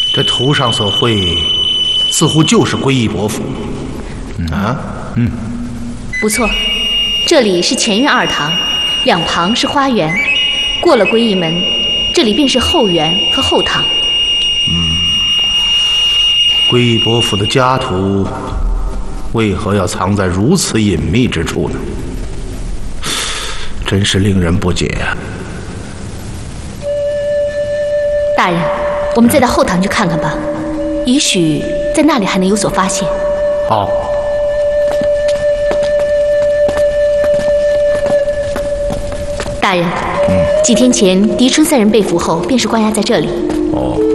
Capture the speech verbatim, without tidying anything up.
这图上所绘，似乎就是归义伯府。啊，嗯， 不错，这里是前院二堂，两旁是花园，过了归义门，这里便是后园和后堂。 嗯，归义伯府的家图，为何要藏在如此隐秘之处呢？真是令人不解啊！ 大人，我们再到后堂去看看吧，也许在那里还能有所发现。 好。 大人，嗯，几天前狄春三人被俘后，便是关押在这里。 哦。